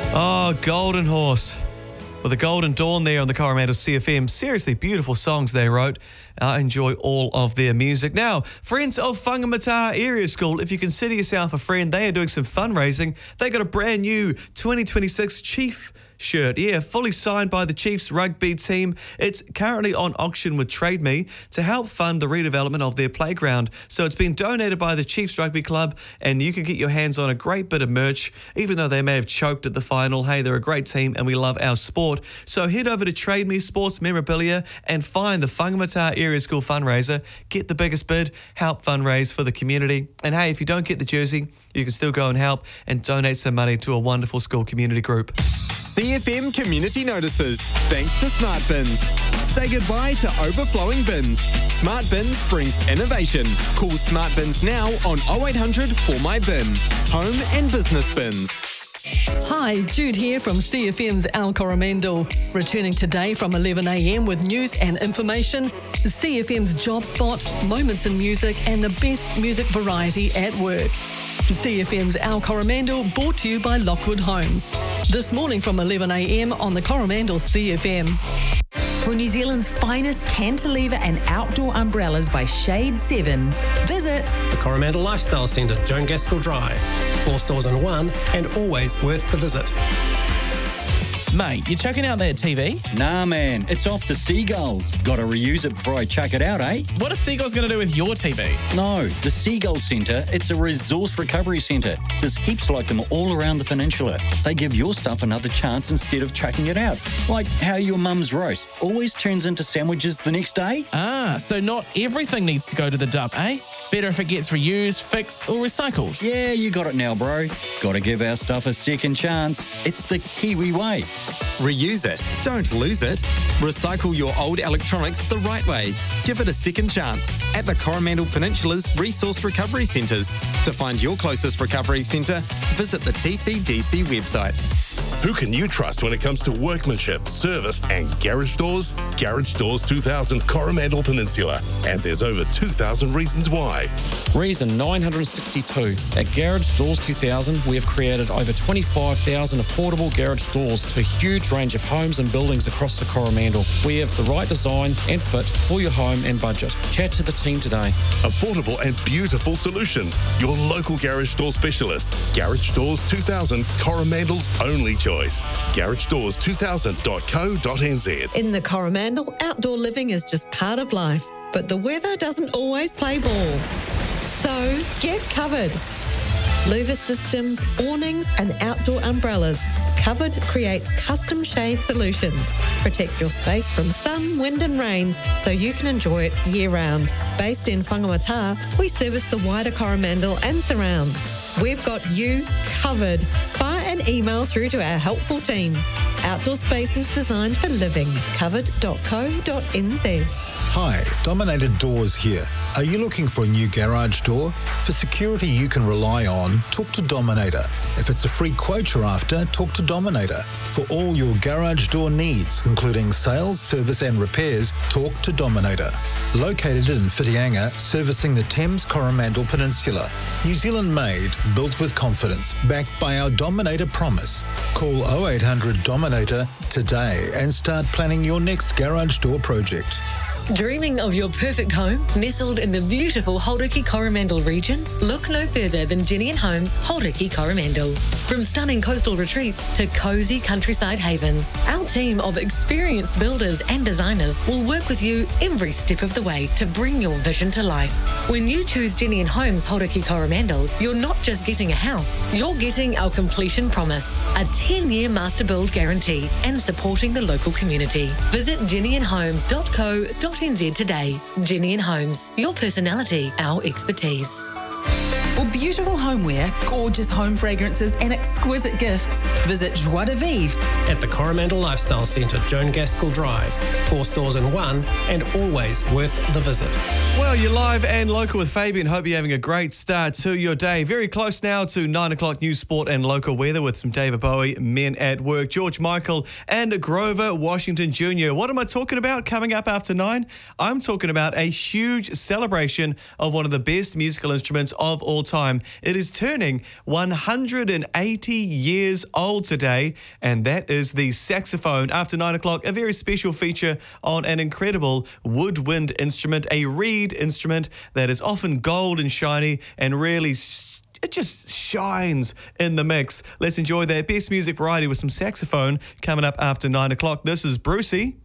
Oh, Golden Horse. Well, the Golden Dawn there on the Coromandel CFM. Seriously, beautiful songs they wrote. I enjoy all of their music. Now, friends of Whangamata Area School, if you consider yourself a friend, they are doing some fundraising. They got a brand new 2026 Chief shirt. Yeah, fully signed by the Chiefs rugby team. It's currently on auction with Trade Me to help fund the redevelopment of their playground. So it's been donated by the Chiefs Rugby Club, and you can get your hands on a great bit of merch, even though they may have choked at the final. Hey, they're a great team and we love our sport. So head over to Trade Me Sports Memorabilia and find the Whangamata Area School fundraiser. Get the biggest bid, help fundraise for the community. And hey, if you don't get the jersey, you can still go and help and donate some money to a wonderful school community group. CFM Community Notices, thanks to Smart Bins. Say goodbye to overflowing bins. Smart Bins brings innovation. Call Smart Bins now on 0800 for my bin. Home and business bins. Hi, Jude here from CFM's Al Coromandel. Returning today from 11 a.m. with news and information, CFM's Job Spot, moments in music, and the best music variety at work. CFM's Al Coromandel, brought to you by Lockwood Homes. This morning from 11 a.m. on the Coromandel CFM. For New Zealand's finest cantilever and outdoor umbrellas by Shade 7, visit the Coromandel Lifestyle Centre, Joan Gaskell Drive. 4 stores in one, and always worth the visit. Mate, you chucking out that TV? Nah, man, it's off to Seagulls. Gotta reuse it before I chuck it out, eh? What are Seagulls going to do with your TV? No, the Seagull Centre, it's a resource recovery centre. There's heaps like them all around the peninsula. They give your stuff another chance instead of chucking it out. Like how your mum's roast always turns into sandwiches the next day. Ah, so not everything needs to go to the dump, eh? Better if it gets reused, fixed or recycled. Yeah, you got it now, bro. Gotta give our stuff a second chance. It's the Kiwi way. Reuse it, don't lose it. Recycle your old electronics the right way. Give it a second chance at the Coromandel Peninsula's Resource Recovery Centres. To find your closest recovery centre, visit the TCDC website. Who can you trust when it comes to workmanship, service and garage doors? Garage Doors 2000 Coromandel Peninsula. And there's over 2,000 reasons why. Reason 962. At Garage Doors 2000, we have created over 25,000 affordable garage doors to a huge range of homes and buildings across the Coromandel. We have the right design and fit for your home and budget. Chat to the team today. Affordable and beautiful solutions. Your local garage door specialist. Garage Doors 2000, Coromandel's only choice. GarageDoors2000.co.nz. In the Coromandel, outdoor living is just part of life, but the weather doesn't always play ball. So get covered. Louver Systems, awnings and outdoor umbrellas. Covered creates custom shade solutions. Protect your space from sun, wind and rain so you can enjoy it year-round. Based in Whangamata, we service the wider Coromandel and surrounds. We've got you covered. Fire an email through to our helpful team. Outdoor spaces designed for living. Covered.co.nz. Hi, Dominator Doors here. Are you looking for a new garage door? For security you can rely on, talk to Dominator. If it's a free quote you're after, talk to Dominator. For all your garage door needs, including sales, service and repairs, talk to Dominator. Located in Whitianga, servicing the Thames Coromandel Peninsula. New Zealand made, built with confidence, backed by our Dominator promise. Call 0800 Dominator today and start planning your next garage door project. Dreaming of your perfect home nestled in the beautiful Hauriki Coromandel region? Look no further than Jenny & Homes Hauriki Coromandel. From stunning coastal retreats to cosy countryside havens, our team of experienced builders and designers will work with you every step of the way to bring your vision to life. When you choose Jenny & Homes Hauriki Coromandel, you're not just getting a house, you're getting our completion promise, a 10-year master build guarantee and supporting the local community. Visit jennyandhomes.co.nz today. Jenny & Homes, your personality, our expertise. For beautiful homeware, gorgeous home fragrances and exquisite gifts, visit Joie de Vivre at the Coromandel Lifestyle Centre, Joan Gaskell Drive. 4 stores in one, and always worth the visit. Well, you're live and local with Fabian. Hope you're having a great start to your day. Very close now to 9 o'clock news, sport and local weather with some David Bowie, Men at Work, George Michael and Grover Washington Jr. What am I talking about coming up after 9? I'm talking about a huge celebration of one of the best musical instruments of all time. It is is turning 180 years old today, and that is the saxophone. After 9 o'clock, a very special feature on an incredible woodwind instrument, a reed instrument that is often gold and shiny and really it just shines in the mix. Let's enjoy that best music variety with some saxophone coming up after 9 o'clock. This is Brucey.